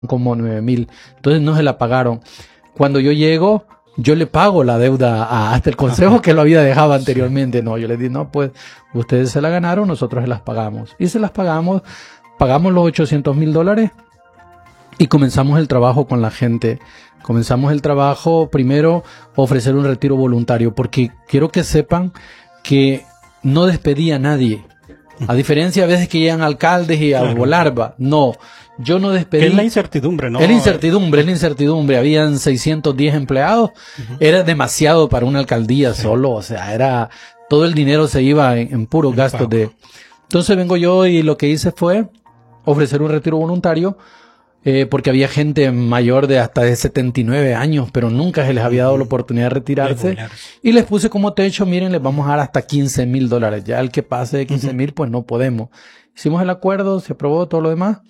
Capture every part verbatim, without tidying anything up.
como nueve mil. Entonces no se la pagaron. Cuando yo llego, yo le pago la deuda a, hasta el consejo que lo había dejado anteriormente. No, yo le dije, no, pues ustedes se la ganaron, nosotros se las pagamos. Y se las pagamos, pagamos los ochocientos mil dólares y comenzamos el trabajo con la gente. Comenzamos el trabajo, primero, ofrecer un retiro voluntario, porque quiero que sepan que no despedí a nadie. A diferencia a veces que llegan alcaldes y a claro. volar, va. No, yo no despedí. Es la incertidumbre, ¿no? Es la incertidumbre, es la incertidumbre. Habían seiscientos diez empleados. Uh-huh. Era demasiado para una alcaldía sí. solo. O sea, era, todo el dinero se iba en, en puros gastos de... Entonces vengo yo y lo que hice fue ofrecer un retiro voluntario, eh, porque había gente mayor de hasta de setenta y nueve años, pero nunca se les había dado la oportunidad de retirarse. Y les puse como techo, miren, les vamos a dar hasta quince mil dólares. Ya el que pase de quince mil, uh-huh. pues no podemos. Hicimos el acuerdo, se aprobó todo lo demás.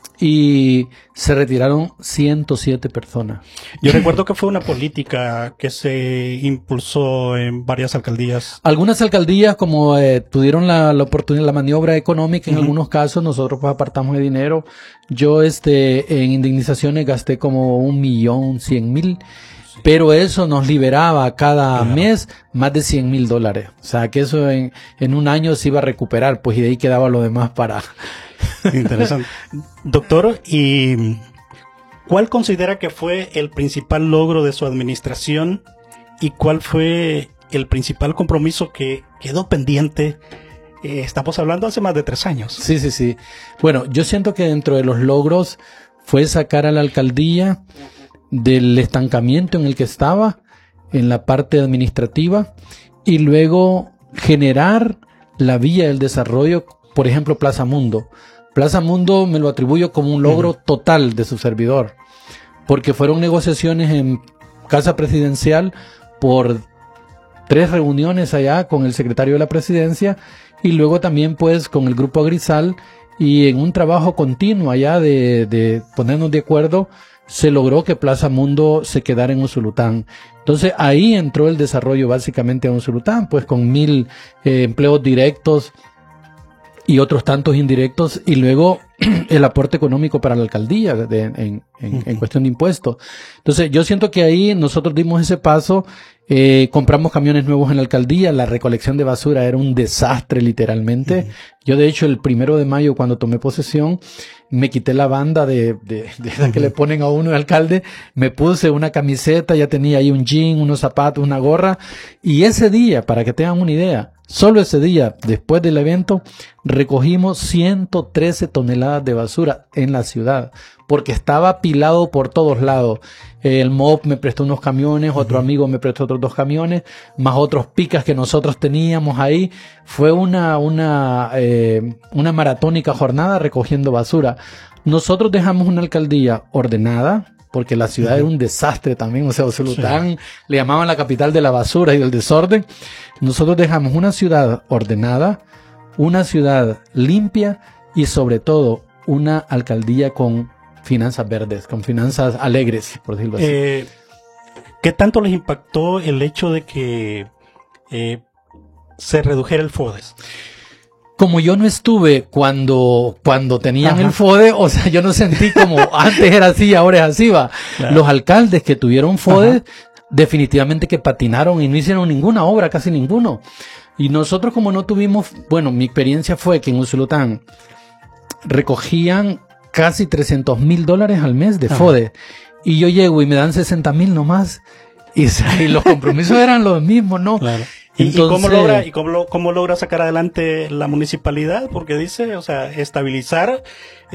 Y se retiraron ciento siete personas. Yo recuerdo que fue una política que se impulsó en varias alcaldías. Algunas alcaldías, como eh, tuvieron la, la oportunidad, la maniobra económica, en uh-huh. algunos casos nosotros pues apartamos de dinero. Yo este en indemnizaciones gasté como un millón cien mil. Sí. Pero eso nos liberaba cada claro. mes más de cien mil dólares. O sea que eso en, en un año se iba a recuperar, pues y de ahí quedaba lo demás para... Interesante. Doctor, ¿y cuál considera que fue el principal logro de su administración y cuál fue el principal compromiso que quedó pendiente? Eh, estamos hablando hace más de tres años. Sí, sí, sí. Bueno, yo siento que dentro de los logros fue sacar a la alcaldía del estancamiento en el que estaba, en la parte administrativa, y luego generar la vía del desarrollo, por ejemplo, Plaza Mundo. Plaza Mundo me lo atribuyo como un logro uh-huh. total de su servidor, porque fueron negociaciones en Casa Presidencial por tres reuniones allá con el secretario de la Presidencia y luego también pues con el Grupo Agrizal, y en un trabajo continuo allá de, de ponernos de acuerdo se logró que Plaza Mundo se quedara en Usulután. Entonces ahí entró el desarrollo básicamente a Usulután, pues con mil eh, empleos directos y otros tantos indirectos, y luego el aporte económico para la alcaldía de, en, en, en cuestión de impuestos. Entonces yo siento que ahí nosotros dimos ese paso, eh, compramos camiones nuevos en la alcaldía, la recolección de basura era un desastre literalmente. Uh-huh. Yo de hecho el primero de mayo cuando tomé posesión me quité la banda de, de, de esa uh-huh. que le ponen a uno de alcalde, me puse una camiseta, ya tenía ahí un jean, unos zapatos, una gorra, y ese día, para que tengan una idea, solo ese día, después del evento, recogimos ciento trece toneladas de basura en la ciudad, porque estaba apilado por todos lados. El M O P me prestó unos camiones, otro uh-huh. amigo me prestó otros dos camiones, más otros picas que nosotros teníamos ahí. Fue una, una, eh, una maratónica jornada recogiendo basura. Nosotros dejamos una alcaldía ordenada, porque la ciudad uh-huh. era un desastre también, o sea, Usulután sí. le llamaban la capital de la basura y del desorden. Nosotros dejamos una ciudad ordenada, una ciudad limpia y sobre todo una alcaldía con finanzas verdes, con finanzas alegres, por decirlo así. Eh, ¿Qué tanto les impactó el hecho de que eh, se redujera el FODES? Como yo no estuve cuando, cuando tenían Ajá. el FODE, o sea, yo no sentí como antes era así, ahora es así, va. Claro. Los alcaldes que tuvieron FODE, Ajá. definitivamente que patinaron y no hicieron ninguna obra, casi ninguno. Y nosotros como no tuvimos, bueno, mi experiencia fue que en Usulután recogían casi trescientos mil dólares al mes de Ajá. FODE. Y yo llego y me dan sesenta mil nomás. Y, y los compromisos eran los mismos, ¿no? Claro. ¿Y, Entonces, ¿Y cómo logra, y cómo, cómo logra sacar adelante la municipalidad? Porque dice, o sea, estabilizar,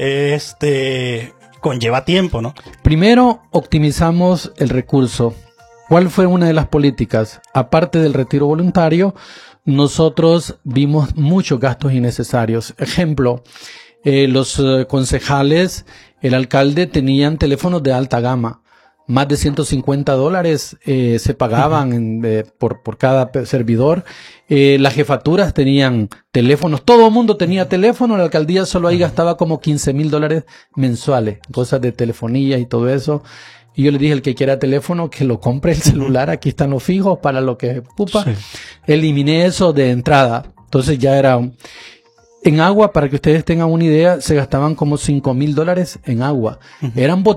este, conlleva tiempo, ¿no? Primero, optimizamos el recurso. ¿Cuál fue una de las políticas? Aparte del retiro voluntario, nosotros vimos muchos gastos innecesarios. Ejemplo, eh, los eh, concejales, el alcalde tenían teléfonos de alta gama. Más de ciento cincuenta dólares eh, se pagaban en, eh, por, por cada servidor. Eh, las jefaturas tenían teléfonos. Todo el mundo tenía teléfono. La alcaldía solo ahí gastaba como quince mil dólares mensuales. Cosas de telefonía y todo eso. Y yo le dije, el que quiera teléfono, que lo compre el celular. Aquí están los fijos para lo que ocupa. Sí. Eliminé eso de entrada. Entonces ya era... un... En agua, para que ustedes tengan una idea, se gastaban como cinco mil dólares en agua. Uh-huh. Eran